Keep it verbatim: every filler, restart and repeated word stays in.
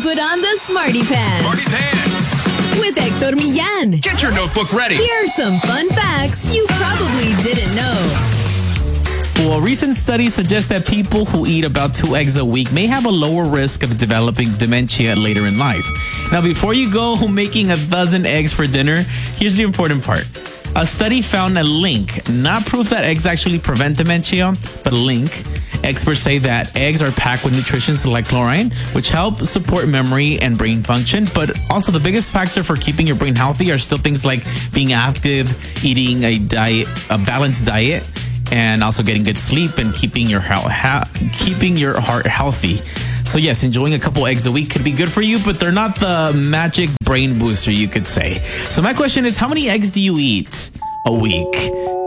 put on the smarty pants. Smarty Pants. With Hector Millan. Get your notebook ready. Here are some fun facts you probably didn't know. Well, a recent study suggests that people who eat about two eggs a week may have a lower risk of developing dementia later in life. Now, before you go making a dozen eggs for dinner, here's the important part. A study found a link, not proof that eggs actually prevent dementia, but a link. Experts say that eggs are packed with nutrients like chlorine, which help support memory and brain function. But also the biggest factor for keeping your brain healthy are still things like being active, eating a diet, a balanced diet, and also getting good sleep and keeping your health, ha- keeping your heart healthy. So yes, enjoying a couple eggs a week could be good for you, but they're not the magic brain booster, you could say. So my question is, how many eggs do you eat a week?